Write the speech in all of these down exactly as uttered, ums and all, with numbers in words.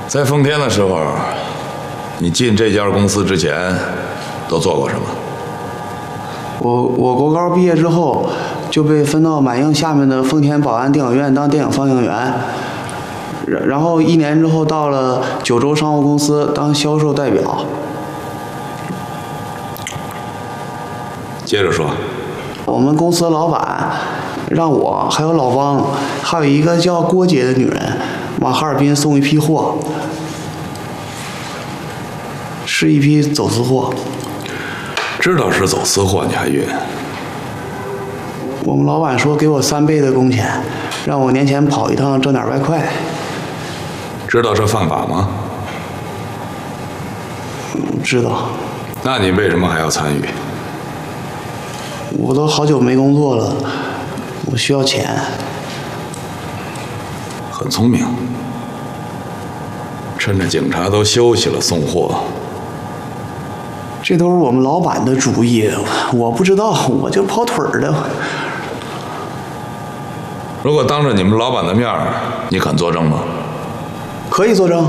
在丰田的时候，你进这家公司之前都做过什么？ 我我国高毕业之后就被分到满映下面的丰田宝安电影院当电影放映员，然然后一年之后到了九州商务公司当销售代表。 接着说。 我们公司老板让我还有老汪，还有一个叫郭姐的女人，往哈尔滨送一批货，是一批走私货。 知道是走私货，你还运？ 我们老板说给我三倍的工钱，让我年前跑一趟挣点外快。 知道这犯法吗？ 知道。 那你为什么还要参与？ 我都好久没工作了，我需要钱。 很聪明，趁着警察都休息了送货。 这都是我们老板的主意，我不知道，我就跑腿儿的。 如果当着你们老板的面儿，你肯作证吗？ 可以作证。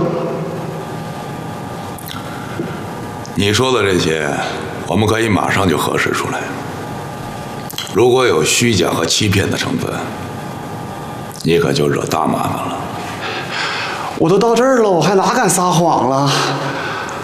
你说的这些，我们可以马上就核实出来。如果有虚假和欺骗的成分，你可就惹大麻烦了。 我都到这儿了，我还哪敢撒谎了？